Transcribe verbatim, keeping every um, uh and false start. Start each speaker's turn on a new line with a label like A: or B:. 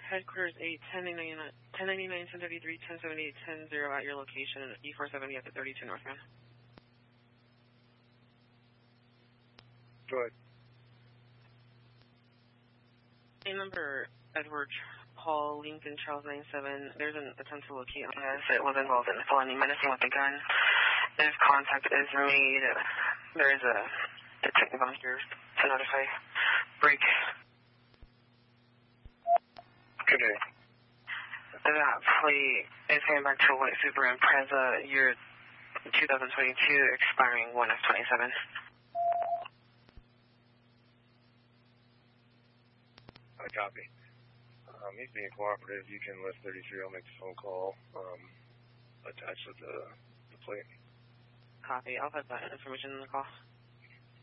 A: headquarters eight, ten ninety-nine, ten thirty-three, ten seventy-eight, ten zero at your location, E four seventy at the thirty-two northbound.
B: Go ahead.
A: A number, Edward Paul Lincoln Charles ninety-seven. There's an attempt to locate on this. It was involved in felony menacing with a gun. If contact is made, there is a detective on here to notify. Break.
B: Good day.
A: That plate is going back to White Super Impreza, year two thousand twenty-two, expiring one of twenty-seven.
B: I copy. Um, he's being cooperative. You can list thirty-three. I'll make the phone call um, attached with the, the plate.
A: Copy. I'll put that information in the call.